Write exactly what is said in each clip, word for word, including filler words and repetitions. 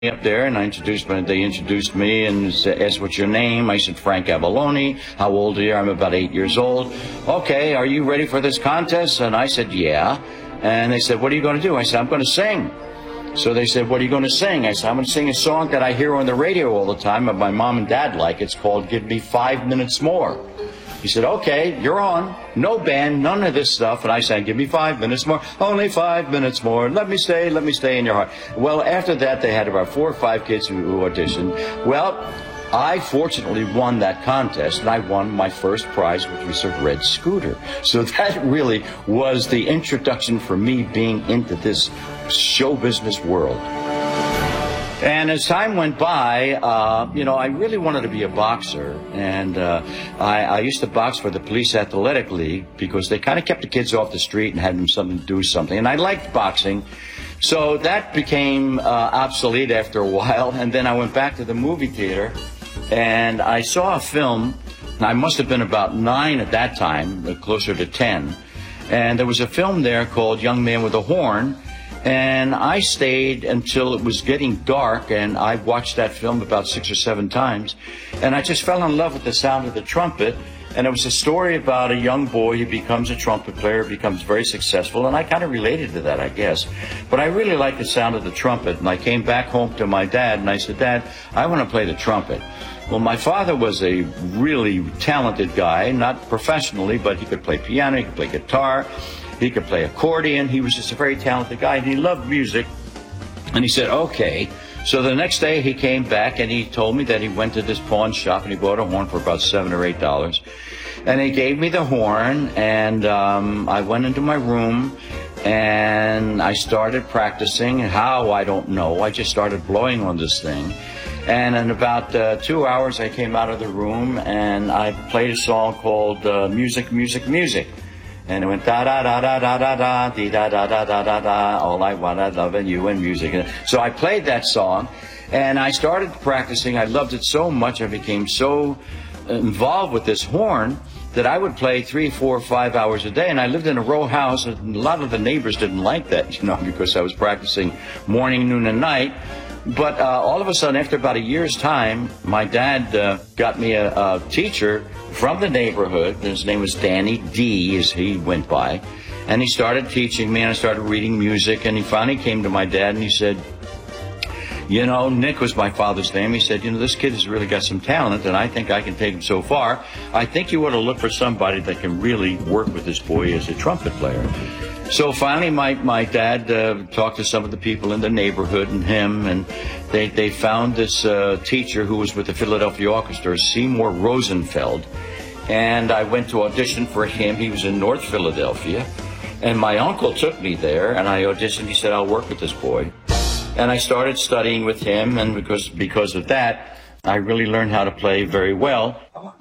up there, and I introduced my, they introduced me and said, asked, what's your name? I said, Frank Avallone. How old are you? I'm about eight years old. Okay, are you ready for this contest? And I said, yeah. And they said, what are you going to do? I said, I'm going to sing. So they said, what are you going to sing? I said, I'm going to sing a song that I hear on the radio all the time, but my mom and dad like. It's called Give Me Five Minutes More. He said, okay, you're on. No band, none of this stuff. And I said, give me five minutes more. Only five minutes more. Let me stay, let me stay in your heart. Well, after that, they had about four or five kids who, who auditioned. Well, I fortunately won that contest, and I won my first prize, which was a red scooter. So that really was the introduction for me being into this show business world. And as time went by, uh, you know, I really wanted to be a boxer. And uh, I, I used to box for the Police Athletic League because they kind of kept the kids off the street and had them something to do something. And I liked boxing. So that became uh, obsolete after a while. And then I went back to the movie theater and I saw a film. And I must have been about nine at that time, closer to ten. And there was a film there called Young Man with a Horn. And I stayed until it was getting dark, and I watched that film about six or seven times. And I just fell in love with the sound of the trumpet. And it was a story about a young boy who becomes a trumpet player, becomes very successful. And I kind of related to that, I guess. But I really liked the sound of the trumpet. And I came back home to my dad, and I said, Dad, I want to play the trumpet. Well, my father was a really talented guy, not professionally, but he could play piano, he could play guitar. He could play accordion. He was just a very talented guy, and he loved music. And he said, okay. So the next day he came back, and he told me that he went to this pawn shop, and he bought a horn for about seven or eight dollars. And he gave me the horn, and um, I went into my room, and I started practicing. How, I don't know. I just started blowing on this thing. And in about uh, two hours, I came out of the room, and I played a song called uh, Music, Music, Music. And it went da da da da da da da dee da da da da da da. All I want, I love, and you and music. So I played that song, and I started practicing. I loved it so much. I became so involved with this horn that I would play three, four, five hours a day. And I lived in a row house, and a lot of the neighbors didn't like that, you know, because I was practicing morning, noon, and night. But uh, all of a sudden, after about a year's time, my dad uh, got me a, a teacher from the neighborhood. His name was Danny D, as he went by. And he started teaching me, and I started reading music. And he finally came to my dad, and he said, you know, Nick was my father's name. He said, you know, this kid has really got some talent, and I think I can take him so far. I think you ought to look for somebody that can really work with this boy as a trumpet player. So finally, my, my dad uh, talked to some of the people in the neighborhood and him, and they, they found this uh, teacher who was with the Philadelphia Orchestra, Seymour Rosenfeld. And I went to audition for him. He was in North Philadelphia. And my uncle took me there, and I auditioned. He said, I'll work with this boy. And I started studying with him, and because, because of that, I really learned how to play very well.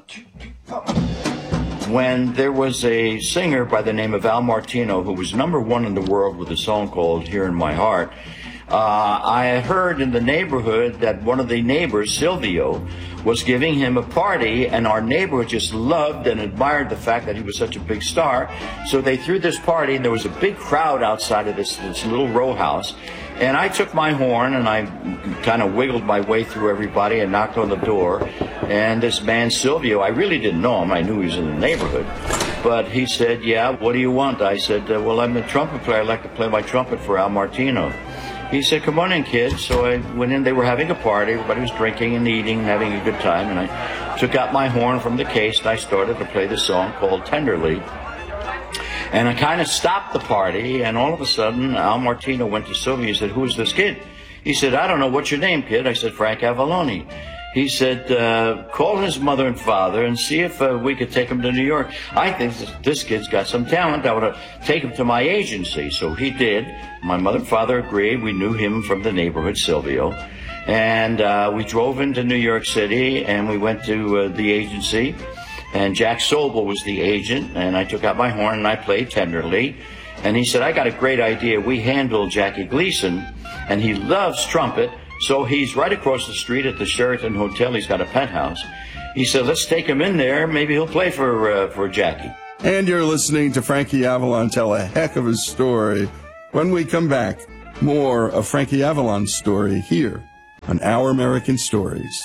When there was a singer by the name of Al Martino who was number one in the world with a song called Here in My Heart, uh, I heard in the neighborhood that one of the neighbors, Silvio, was giving him a party, and our neighborhood just loved and admired the fact that he was such a big star. So they threw this party, and there was a big crowd outside of this, this little row house. And I took my horn, and I kind of wiggled my way through everybody and knocked on the door. And this man, Silvio, I really didn't know him. I knew he was in the neighborhood. But he said, yeah, what do you want? I said, uh, well, I'm a trumpet player. I'd like to play my trumpet for Al Martino. He said, come on in, kid. So I went in. They were having a party. Everybody was drinking and eating and having a good time. And I took out my horn from the case, and I started to play this song called Tenderly. And I kind of stopped the party, and all of a sudden, Al Martino went to Silvio. He said, who's this kid? He said, I don't know. What's your name, kid? I said, Frank Avallone. He said, uh, call his mother and father and see if uh, we could take him to New York. I think this, this kid's got some talent. I want to take him to my agency. So he did. My mother and father agreed. We knew him from the neighborhood, Silvio. And uh, we drove into New York City, and we went to uh, the agency. And Jack Sobel was the agent, and I took out my horn, and I played Tenderly. And he said, I got a great idea. We handled Jackie Gleason, and he loves trumpet, so he's right across the street at the Sheraton Hotel. He's got a penthouse. He said, let's take him in there. Maybe he'll play for uh, for Jackie. And you're listening to Frankie Avalon tell a heck of a story. When we come back, more of Frankie Avalon's story here on Our American Stories.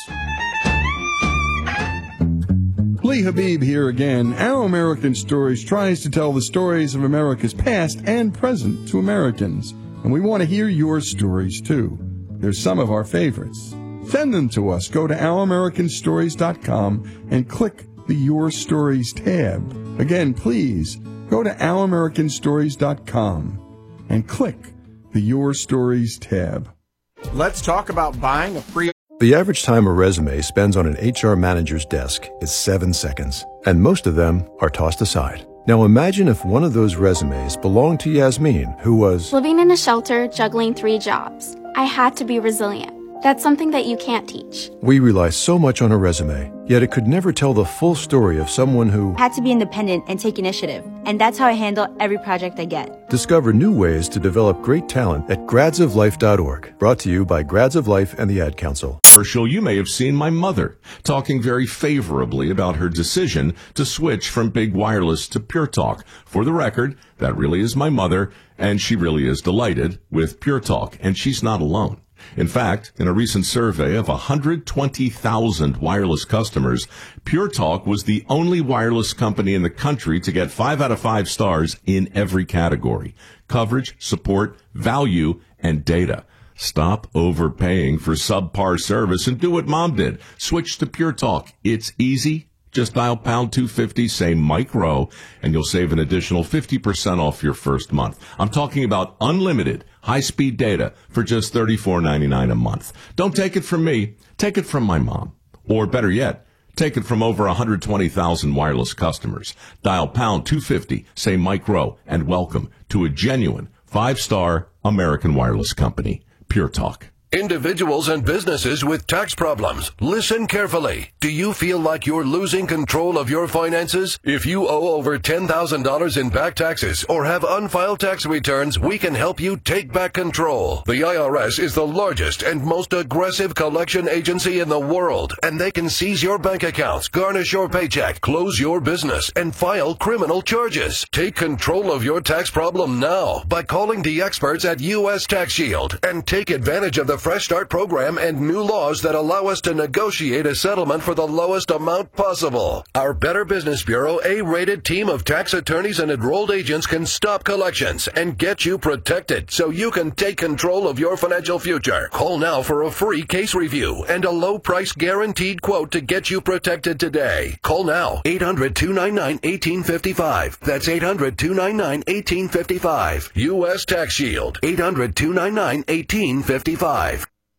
Lee Habib here again. Our American Stories tries to tell the stories of America's past and present to Americans. And we want to hear your stories, too. They're some of our favorites. Send them to us. Go to our american stories dot com and click the Your Stories tab. Again, please go to our american stories dot com and click the Your Stories tab. Let's talk about buying a free... The average time a resume spends on an H R manager's desk is seven seconds, and most of them are tossed aside. Now imagine if one of those resumes belonged to Yasmin, who was living in a shelter, juggling three jobs. I had to be resilient. That's something that you can't teach. We rely so much on a resume, yet it could never tell the full story of someone who had to be independent and take initiative. And that's how I handle every project I get. Discover new ways to develop great talent at grads of life dot org. Brought to you by Grads of Life and the Ad Council. Commercial, you may have seen my mother talking very favorably about her decision to switch from Big Wireless to Pure Talk. For the record, that really is my mother, and she really is delighted with Pure Talk, and she's not alone. In fact, in a recent survey of one hundred twenty thousand wireless customers, Pure Talk was the only wireless company in the country to get five out of five stars in every category: coverage, support, value, and data. Stop overpaying for subpar service and do what Mom did. Switch to Pure Talk. It's easy. Just dial pound two fifty, say Mike Rowe, and you'll save an additional fifty percent off your first month. I'm talking about unlimited high-speed data for just thirty-four ninety-nine a month. Don't take it from me. Take it from my mom. Or better yet, take it from over one hundred twenty thousand wireless customers. Dial pound two fifty, say Mike Rowe, and welcome to a genuine five-star American wireless company, Pure Talk. Individuals and businesses with tax problems, listen carefully. Do you feel like you're losing control of your finances? If you owe over ten thousand dollars in back taxes or have unfiled tax returns, we can help you take back control. The I R S is the largest and most aggressive collection agency in the world, and they can seize your bank accounts, garnish your paycheck, close your business, and file criminal charges. Take control of your tax problem now by calling the experts at U S Tax Shield and take advantage of the Fresh Start program and new laws that allow us to negotiate a settlement for the lowest amount possible. Our Better Business Bureau A-rated team of tax attorneys and enrolled agents can stop collections and get you protected so you can take control of your financial future. Call now for a free case review and a low price guaranteed quote to get you protected today. Call now, eight hundred, two nine nine, one eight five five. That's eight hundred, two nine nine, one eight five five. U S Tax Shield, eight hundred, two nine nine, one eight five five.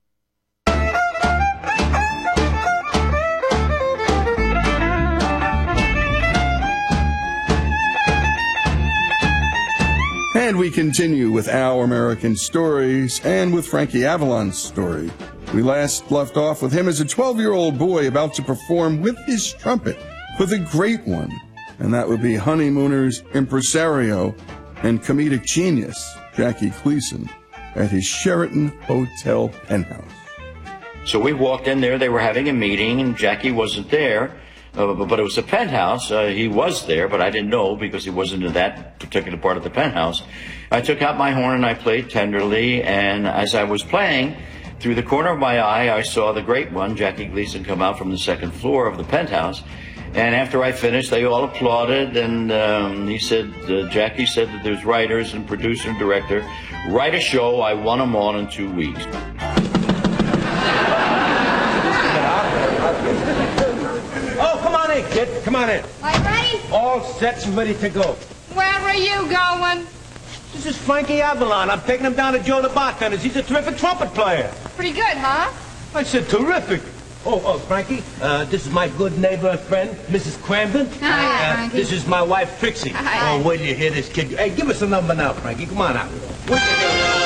And we continue with Our American Stories and with Frankie Avalon's story. We last left off with him as a twelve-year-old boy about to perform with his trumpet for the great one, and that would be Honeymooners impresario and comedic genius Jackie Gleason at his Sheraton Hotel penthouse. So we walked in there. They were having a meeting, and Jackie wasn't there. Uh, but it was a penthouse. Uh, he was there, but I didn't know because he wasn't in that particular part of the penthouse. I took out my horn and I played tenderly, and as I was playing, through the corner of my eye, I saw the great one, Jackie Gleason, come out from the second floor of the penthouse. And after I finished, they all applauded, and um, he said, uh, Jackie said that there's writers and producer and director, write a show, I want them on in two weeks. Kid, come on in. Are you ready? All set and ready to go. Where are you going? This is Frankie Avalon. I'm taking him down to Joe the bartender. He's a terrific trumpet player. Pretty good, huh? I said terrific. Oh, oh, Frankie, uh, this is my good neighbor and friend, Missus Cramden. Hi, uh, Frankie. This is my wife, Trixie. Hi. Oh, wait till you hear this kid. Hey, give us a number now, Frankie. Come on out. Wait till you hear